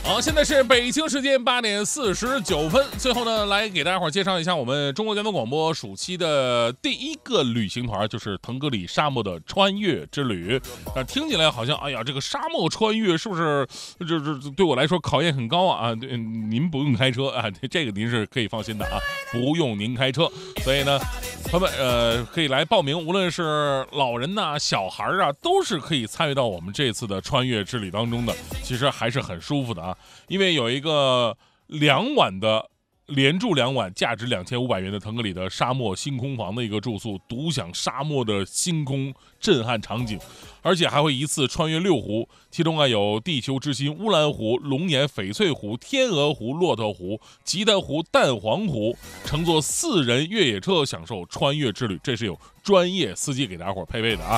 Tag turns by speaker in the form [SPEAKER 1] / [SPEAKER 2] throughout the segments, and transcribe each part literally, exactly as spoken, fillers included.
[SPEAKER 1] 好，现在是北京时间八点四十九分。最后呢，来给大家伙介绍一下我们中国交通广播暑期的第一个旅行团，就是腾格里沙漠的穿越之旅。啊，听起来好像，哎呀，这个沙漠穿越是不是，这这对我来说考验很高啊？啊，对，您不用开车啊，这个您是可以放心的啊，不用您开车。所以呢，朋友们，呃，可以来报名，无论是老人呐、小孩啊，都是可以参与到我们这次的穿越之旅当中的。其实还是很舒服的啊。因为有一个两晚的连住两晚，价值两千五百元的腾格里的沙漠星空房的一个住宿，独享沙漠的星空震撼场景，而且还会一次穿越六湖，其中啊有地球之心乌兰湖、龙眼翡翠湖、天鹅湖、骆驼湖、吉丹湖、蛋黄湖，乘坐四人越野车享受穿越之旅，这是有专业司机给大家伙配备的啊。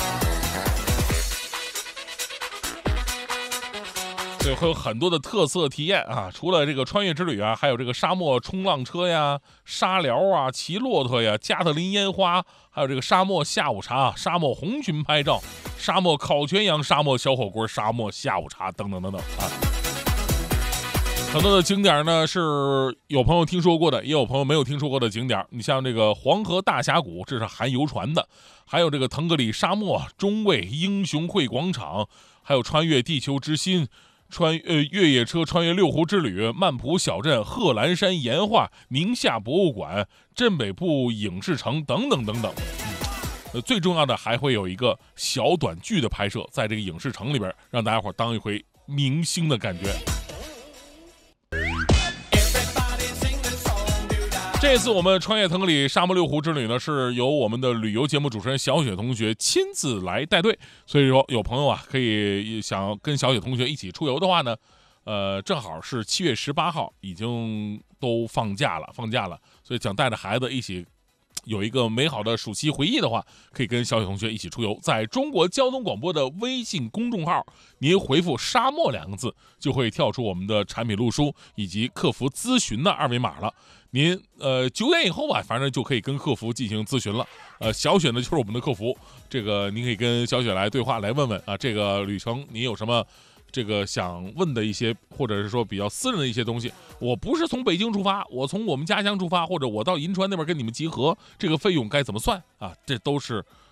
[SPEAKER 1] 对，会有很多的特色体验啊！除了这个穿越之旅啊，还有这个沙漠冲浪车呀、沙疗啊、骑骆驼呀、加特林烟花，还有这个沙漠下午茶、沙漠红裙拍照、沙漠烤全羊、沙漠小火锅、沙漠下午茶等等等等啊！很多的景点呢是有朋友听说过的，也有朋友没有听说过的景点。你像这个黄河大峡谷，这是含游船的；还有这个腾格里沙漠、中卫英雄会广场，还有穿越地球之心。穿呃越野车穿越六湖之旅、曼浦小镇、贺兰山岩画、宁夏博物馆、镇北部影视城等等等等。呃，最重要的还会有一个小短剧的拍摄，在这个影视城里边，让大家伙当一回明星的感觉。这次我们穿越腾格里沙漠六湖之旅呢，是由我们的旅游节目主持人小雪同学亲自来带队。所以说，有朋友啊，可以想跟小雪同学一起出游的话呢，呃，正好是七月十八号，已经都放假了，放假了，所以想带着孩子一起有一个美好的暑期回忆的话，可以跟小雪同学一起出游。在中国交通广播的微信公众号，您回复沙漠两个字，就会跳出我们的产品路书以及客服咨询的二维码了。您呃九点以后吧，反正就可以跟客服进行咨询了。呃，小雪呢就是我们的客服，这个您可以跟小雪来对话，来问问啊，这个旅程您有什么这个想问的一些，或者是说比较私人的一些东西。我不是从北京出发，我从我们家乡出发，或者我到银川那边跟你们集合，这个费用该怎么算啊？这都是